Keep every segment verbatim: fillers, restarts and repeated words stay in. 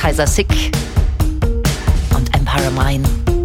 Kaiser Sick und Empire Mine.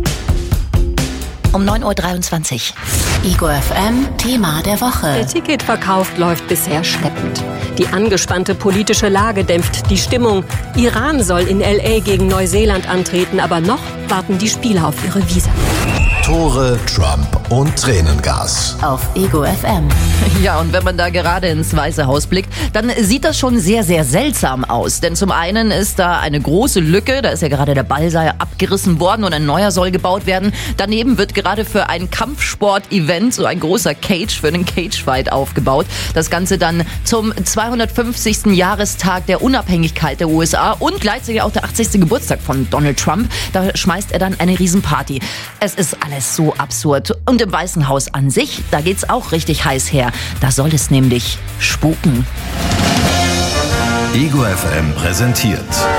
Um neun Uhr dreiundzwanzig. Ego F M, Thema der Woche. Der Ticketverkauf läuft bisher schleppend. Die angespannte politische Lage dämpft die Stimmung. Iran soll in L A gegen Neuseeland antreten, aber noch warten die Spieler auf ihre Visa. Tore, Trump und Tränengas. Auf Ego F M. Ja, und wenn man da gerade ins Weiße Haus blickt, dann sieht das schon sehr, sehr seltsam aus. Denn zum einen ist da eine große Lücke, da ist ja gerade der Ballsaal abgerissen worden und ein neuer soll gebaut werden. Daneben wird gerade für ein Kampfsport-Event so ein großer Cage für einen Cagefight aufgebaut. Das Ganze dann zum zweihundertfünfzigsten Jahrestag der Unabhängigkeit der U S A und gleichzeitig auch der achtzigste Geburtstag von Donald Trump. Da schmeißt er dann eine Riesenparty. Es ist alles so absurd. Und im Weißen Haus an sich, da geht's auch richtig heiß her. Da soll es nämlich spuken. Ego F M präsentiert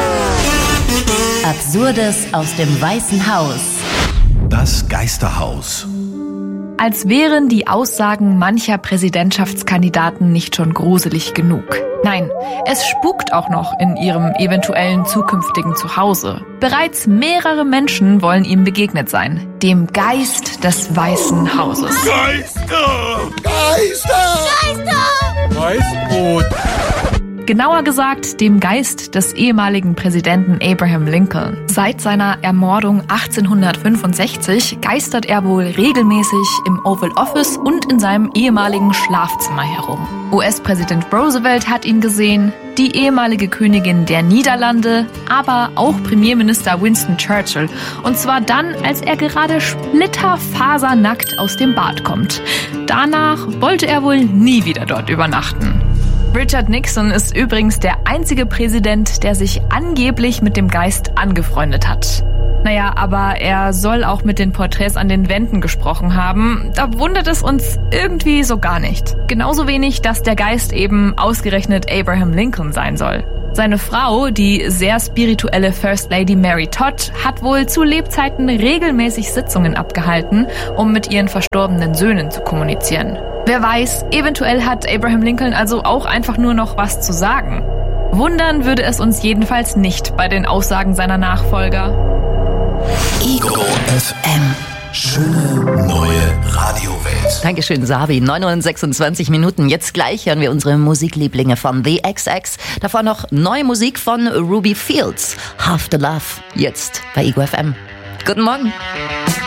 Absurdes aus dem Weißen Haus. das Geisterhaus. Als wären die Aussagen mancher Präsidentschaftskandidaten nicht schon gruselig genug. Nein, es spukt auch noch in ihrem eventuellen zukünftigen Zuhause. Bereits mehrere Menschen wollen ihm begegnet sein. Dem Geist des Weißen Hauses. Geister! Geister! Geister! Weißbrot! Genauer gesagt, dem Geist des ehemaligen Präsidenten Abraham Lincoln. Seit seiner Ermordung achtzehnhundertfünfundsechzig geistert er wohl regelmäßig im Oval Office und in seinem ehemaligen Schlafzimmer herum. U S-Präsident Roosevelt hat ihn gesehen, die ehemalige Königin der Niederlande, aber auch Premierminister Winston Churchill. Und zwar dann, als er gerade splitterfasernackt aus dem Bad kommt. Danach wollte er wohl nie wieder dort übernachten. Richard Nixon ist übrigens der einzige Präsident, der sich angeblich mit dem Geist angefreundet hat. Naja, aber er soll auch mit den Porträts an den Wänden gesprochen haben. Da wundert es uns irgendwie so gar nicht. Genauso wenig, dass der Geist eben ausgerechnet Abraham Lincoln sein soll. Seine Frau, die sehr spirituelle First Lady Mary Todd, hat wohl zu Lebzeiten regelmäßig Sitzungen abgehalten, um mit ihren verstorbenen Söhnen zu kommunizieren. Wer weiß, eventuell hat Abraham Lincoln also auch einfach nur noch was zu sagen. Wundern würde es uns jedenfalls nicht bei den Aussagen seiner Nachfolger. Ego F M. Schöne neue Radiowelt. Dankeschön, Sabi. neun Uhr sechsundzwanzig Minuten. Jetzt gleich hören wir unsere Musiklieblinge von The X X. Davor noch neue Musik von Ruby Fields. Half the Love. Jetzt bei Ego F M. Guten Morgen.